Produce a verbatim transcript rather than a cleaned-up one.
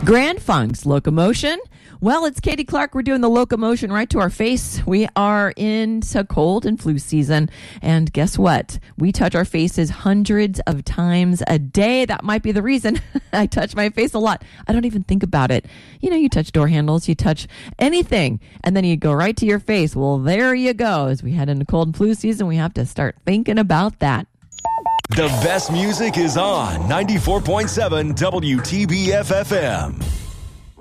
Grand Funk's Locomotion. Well, it's Katie Clark. We're doing the locomotion right to our face. We are into cold and flu season. And guess what? We touch our faces hundreds of times a day. That might be the reason I touch my face a lot. I don't even think about it. You know, you touch door handles, you touch anything, and then you go right to your face. Well, there you go. As we head into cold and flu season, we have to start thinking about that. The best music is on ninety-four point seven W T B F F M.